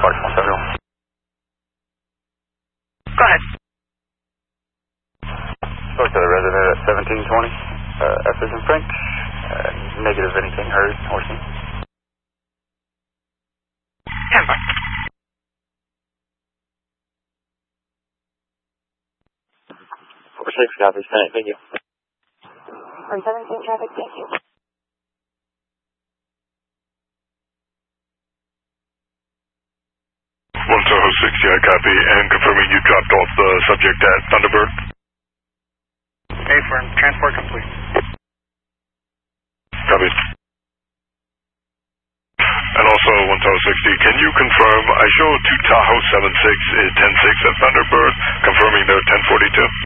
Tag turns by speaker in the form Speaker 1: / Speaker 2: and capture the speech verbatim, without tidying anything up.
Speaker 1: Fox one seven one.
Speaker 2: Go ahead.
Speaker 1: Spoke to the resident at seventeen twenty. Uh, F is in Frank. Uh, negative anything heard or seen.
Speaker 2: Stand by.
Speaker 1: four six, copy, Senate, thank you.
Speaker 3: On seventeen traffic, thank you.
Speaker 4: one Soho six, yeah, copy, and confirming you dropped off the subject at Thunderbird.
Speaker 2: Affirm, transport complete.
Speaker 4: Copy. And also, one Soho sixty, can you confirm, I show two Tahoe seven six is ten six at Thunderbird, confirming they're ten forty-two?